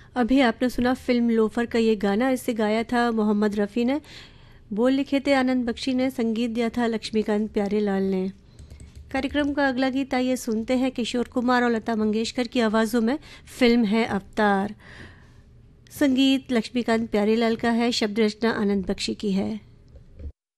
अभी आपने सुना फिल्म लोफर का ये गाना, इसे गाया था मोहम्मद रफ़ी ने, बोल लिखे थे आनंद बख्शी ने, संगीत दिया था लक्ष्मीकांत प्यारेलाल ने। कार्यक्रम का अगला गीत आइए सुनते हैं किशोर कुमार और लता मंगेशकर की आवाज़ों में। फिल्म है अवतार, संगीत लक्ष्मीकांत प्यारेलाल का है, शब्द रचना आनंद बख्शी की है।